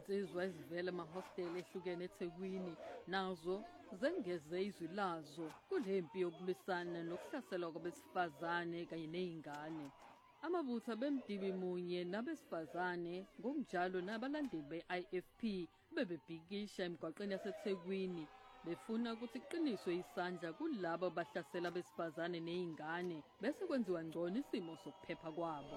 Izinsizwa ezivela amahosteli ehlukene eThekwini nazo zengeze izwi lazo kule mpi yokulwisana nokuhlaselwa kwabesifazane kanye nezingane. Amabutho bemdibi munye nabesifazane ngokunjalo nabalandeli be-IFP bebebhikisha emgwaqeni yaseThekwini befuna ukuthi kuqiniswe isandla kulabo abahlasela abesifazane nezingane bese kwenziwa ngcono isimo sokuphepha kwabo.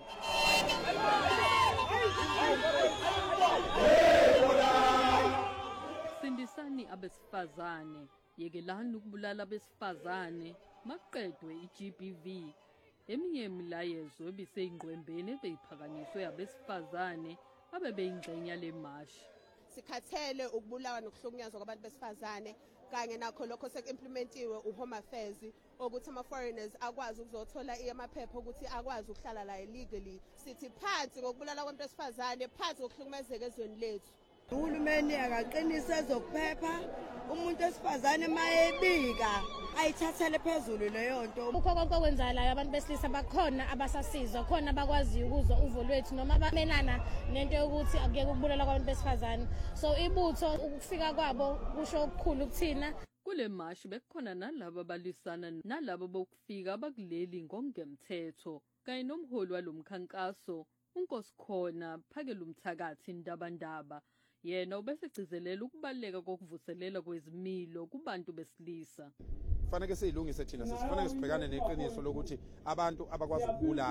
Sindisani abesifazane, yekelani ukubulala abesifazane, maqedwe i-GBV. Eminye imilayezo ebiseyingqwembeni ebeyiphakanyiswe abesifazane abebeyingxenye le mashi. Sikhathele ukubulawa nokuhlukunyezwa kwabantu besifazane kanye nakho lokho sekuimplementiwe uHome Affairs ukuthi ama-foreigners akwazi ukuzothola amaphepha ukuthi akwazi ukuhlala la illegally. Sithi phansi ngokubulala kwabantu besifazane, phansi ngokuhlukumezeka ezweni lethu. Uhulumeni akaqinise ezokuphepha, umuntu wesifazane mayebika ayithathele phezulu leyo nto. Ukho konke okwenzalayo abantu besilisa bakhona abasasizwa, khona abakwaziyo ukuzwa uvo lwethu noma bamenana nento yokuthi akuyeke ukubulala kwabantu besifazane. So ibutho ukufika kwabo kusho okukhulu kuthina. Kule mashi bekukhona nalabo abalisana nalabo bokufika abakuleli ngokungemthetho kanye nomholi walomkhankaso uNkosikhona Phakela Umthakathi Ndabandaba. Yena ubesegcizelela ukubaleka kokuvuselela kwezimilo kubantu besilisa. Kufanele siyilungise thina sesifanele sibhekane neqiniso lokuthi abantu abakwazi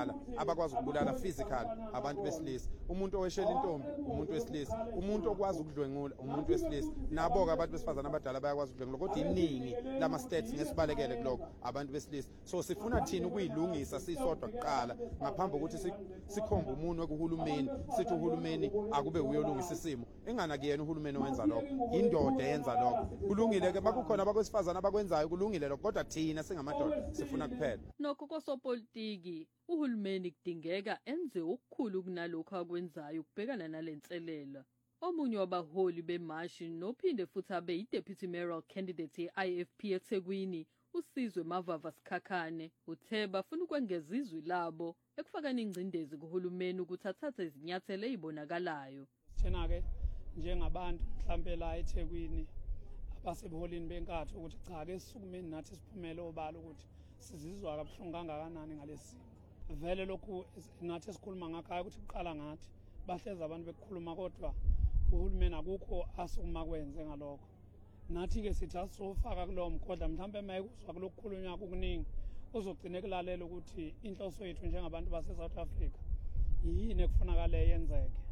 ukubulala physical abantu besilisa, umuntu oweshela intombi umuntu wesilisa, umuntu okwazi ukudlwengula umuntu wesilisa, nabo ke abantu besifazana abadala bayakwazi ukudlwengula, kodwa iningi lama states ngesibalekele kuloko abantu besilisa. So sifuna thina ukuyilungisa sisodwa kuqala ngaphambi kokuthi sikhombe umuntu wekuhulumeni sithi uhulumeni akube uyolungisa isimo. Engana kuyena uhulumeni owenza lokho, indoda yenza lokho. Kulungile ke bakukhona abesifazana abakwenzayo, kulungile kodwa thina singamadoda sifuna kuphela. Nokho kosopolitiki uhulumeni kudingeka enze okukhulu kunalokho akwenzayo ukubhekana nalenselela. Omunye wabaholi bemashi nophinde futhi abe yi-deputy mayoral candidate ye-IFP eThekwini uSizwe Mavava Sikhakhane uthe bafuna ukwengeza izwi labo ekufakani ingcindezi kuhulumeni ukuthi athathe izinyathelo ezibonakalayo. Thina ke njengabantu mhlambe la eThekwini abasebuholini benkatho ukuthi cha ke sisukumeni nathi siphumele obala ukuthi sizizwa kabuhlungu kangakanani ngalesimo. Vele lokhu nathi sikhuluma ngakhaya ukuthi kuqala ngathi bahleza abantu bekukhuluma kodwa uhulumeni akukho asukuma kwenze ngalokho. Nathi ke sithi asofaka kulowo mkhodla mhlambe mayekuzwa kulokukhulunywa okuningi uzogcina kulalela ukuthi inhloso yethu njengabantu base South Africa yini ekufunakala yenzeke.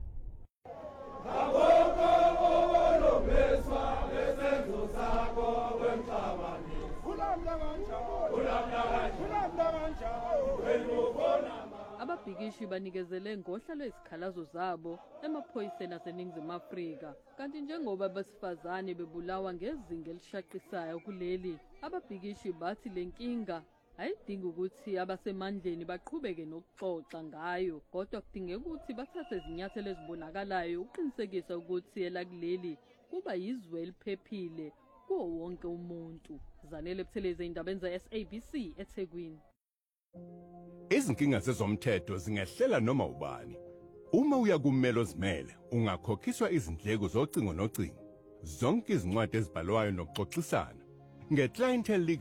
Ababhikishi banikezele ngohla lwezikhalazo zabo emaphoyiseni aseNingizimu Afrika. Kanti njengoba abesifazane bebulawa ngezinga elishaqisayo kuleli, ababhikishi bathi lenkinga ayidingi ukuthi abasemandleni baqhubeke nokuxoxa ngayo, kodwa kudingeka ukuthi bathathe izinyathelo ezibonakalayo uqinisekisa ukuthi elakuleli kuba yizwe eliphephile kuwo wonke umuntu. Zanele Buthelezi, indaba enza SABC eThekwini. Izinkinga zezomthetho zingehlela noma ubani. Uma uya kummelo zimele, ungakhokhiswa izindleko zocingo nocingo. Zonke izincwadi ezibhalwayo nokuxoxisana nge-clientele